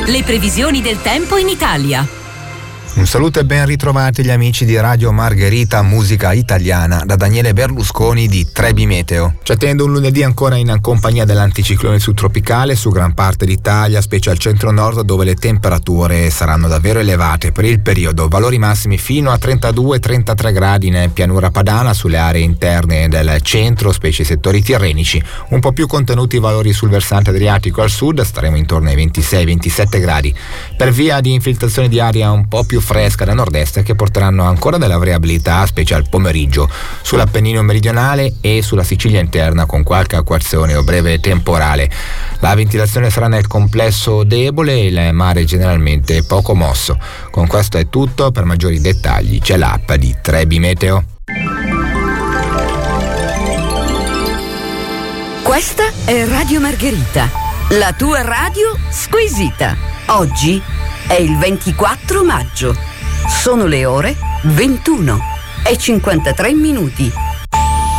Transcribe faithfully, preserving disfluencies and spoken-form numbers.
le previsioni del tempo in Italia. Un saluto e ben ritrovati gli amici di Radio Margherita Musica Italiana da Daniele Berlusconi di Trebi Meteo. Ci attende un lunedì ancora in compagnia dell'anticiclone subtropicale su gran parte d'Italia, specie al centro-nord dove le temperature saranno davvero elevate per il periodo, valori massimi fino a trentadue trentatré gradi in pianura padana, sulle aree interne del centro, specie i settori tirrenici, un po' più contenuti i valori sul versante adriatico al sud, staremo intorno ai ventisei ventisette gradi, per via di infiltrazione di aria un po' più fresca da nord-est che porteranno ancora della variabilità, specie al pomeriggio, sull'Appennino meridionale e sulla Sicilia interna con qualche acquazzone o breve temporale. La ventilazione sarà nel complesso debole e il mare generalmente poco mosso. Con questo è tutto, per maggiori dettagli c'è l'app di Trebi Meteo. Questa è Radio Margherita, la tua radio squisita. Oggi è il ventiquattro maggio. Sono le ore ventuno e cinquantatré minuti.